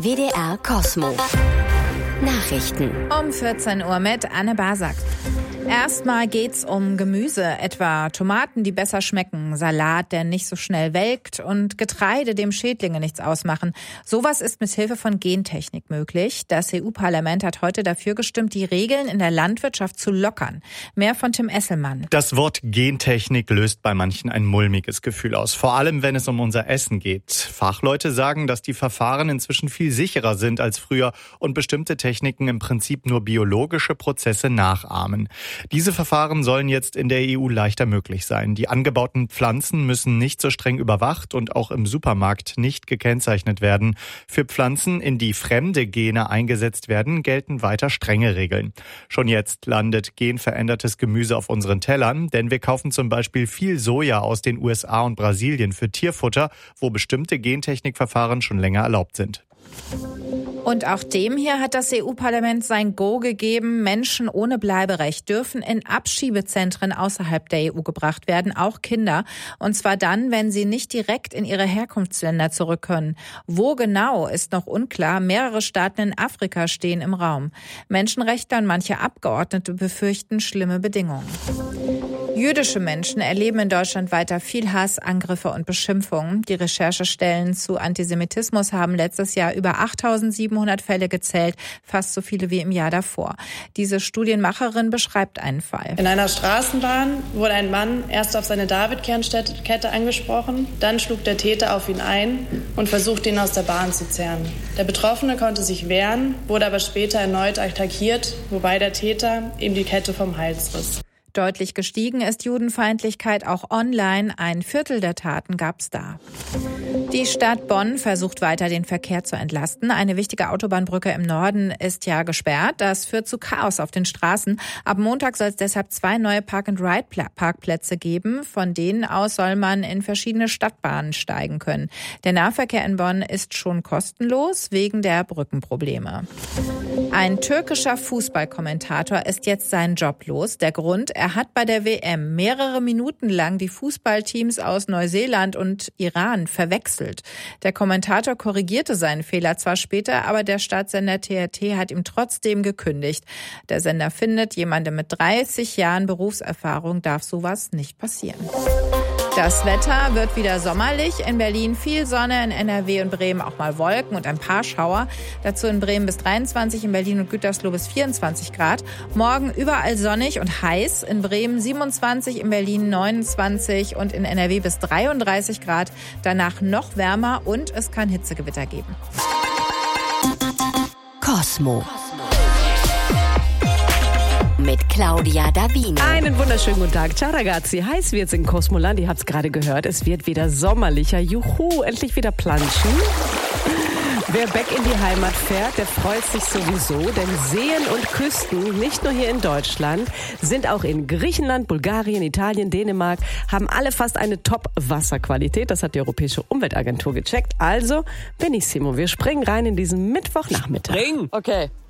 WDR Kosmo. Nachrichten. Um 14 Uhr mit Anne Basak. Erstmal geht's um Gemüse, etwa Tomaten, die besser schmecken, Salat, der nicht so schnell welkt und Getreide, dem Schädlinge nichts ausmachen. Sowas ist mit Hilfe von Gentechnik möglich. Das EU-Parlament hat heute dafür gestimmt, die Regeln in der Landwirtschaft zu lockern. Mehr von Tim Esselmann. Das Wort Gentechnik löst bei manchen ein mulmiges Gefühl aus, vor allem wenn es um unser Essen geht. Fachleute sagen, dass die Verfahren inzwischen viel sicherer sind als früher und bestimmte Techniken im Prinzip nur biologische Prozesse nachahmen. Diese Verfahren sollen jetzt in der EU leichter möglich sein. Die angebauten Pflanzen müssen nicht so streng überwacht und auch im Supermarkt nicht gekennzeichnet werden. Für Pflanzen, in die fremde Gene eingesetzt werden, gelten weiter strenge Regeln. Schon jetzt landet genverändertes Gemüse auf unseren Tellern, denn wir kaufen zum Beispiel viel Soja aus den USA und Brasilien für Tierfutter, wo bestimmte Gentechnikverfahren schon länger erlaubt sind. Und auch dem hier hat das EU-Parlament sein Go gegeben. Menschen ohne Bleiberecht dürfen in Abschiebezentren außerhalb der EU gebracht werden, auch Kinder. Und zwar dann, wenn sie nicht direkt in ihre Herkunftsländer zurück können. Wo genau, ist noch unklar. Mehrere Staaten in Afrika stehen im Raum. Menschenrechtler und manche Abgeordnete befürchten schlimme Bedingungen. Jüdische Menschen erleben in Deutschland weiter viel Hass, Angriffe und Beschimpfungen. Die Recherchestellen zu Antisemitismus haben letztes Jahr über 8.700 Fälle gezählt, fast so viele wie im Jahr davor. Diese Studienmacherin beschreibt einen Fall. In einer Straßenbahn wurde ein Mann erst auf seine David-Kernkette angesprochen, dann schlug der Täter auf ihn ein und versuchte ihn aus der Bahn zu zerren. Der Betroffene konnte sich wehren, wurde aber später erneut attackiert, wobei der Täter ihm die Kette vom Hals riss. Deutlich gestiegen ist Judenfeindlichkeit auch online. 1/4 der Taten gab's da. Die Stadt Bonn versucht weiter, den Verkehr zu entlasten. Eine wichtige Autobahnbrücke im Norden ist ja gesperrt. Das führt zu Chaos auf den Straßen. Ab Montag soll es deshalb 2 neue Park-and-Ride-Parkplätze geben. Von denen aus soll man in verschiedene Stadtbahnen steigen können. Der Nahverkehr in Bonn ist schon kostenlos wegen der Brückenprobleme. Ein türkischer Fußballkommentator ist jetzt seinen Job los. Der Grund: Er hat bei der WM mehrere Minuten lang die Fußballteams aus Neuseeland und Iran verwechselt. Der Kommentator korrigierte seinen Fehler zwar später, aber der Staatssender TRT hat ihm trotzdem gekündigt. Der Sender findet, jemandem mit 30 Jahren Berufserfahrung darf sowas nicht passieren. Das Wetter wird wieder sommerlich. In Berlin viel Sonne, in NRW und Bremen auch mal Wolken und ein paar Schauer. Dazu in Bremen bis 23, in Berlin und Gütersloh bis 24 Grad. Morgen überall sonnig und heiß. In Bremen 27, in Berlin 29 und in NRW bis 33 Grad. Danach noch wärmer und es kann Hitzegewitter geben. Kosmo. Mit Claudia Davino. Einen wunderschönen guten Tag. Ciao ragazzi. Heiß wird's in Kosmoland. Ihr habt's gerade gehört. Es wird wieder sommerlicher. Juhu, endlich wieder planschen. Wer back in die Heimat fährt, der freut sich sowieso, denn Seen und Küsten, nicht nur hier in Deutschland, sind auch in Griechenland, Bulgarien, Italien, Dänemark, haben alle fast eine Top-Wasserqualität. Das hat die Europäische Umweltagentur gecheckt. Also, benissimo, wir springen rein in diesen Mittwochnachmittag. Okay.